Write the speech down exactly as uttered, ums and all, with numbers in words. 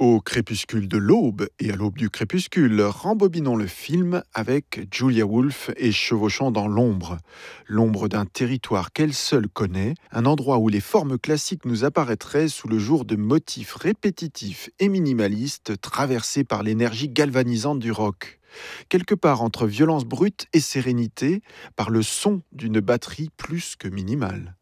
Au crépuscule de l'aube et à l'aube du crépuscule, rembobinons le film avec Julia Wolf et chevauchons dans l'ombre. L'ombre d'un territoire qu'elle seule connaît, un endroit où les formes classiques nous apparaîtraient sous le jour de motifs répétitifs et minimalistes traversés par l'énergie galvanisante du rock. Quelque part entre violence brute et sérénité, par le son d'une batterie plus que minimale.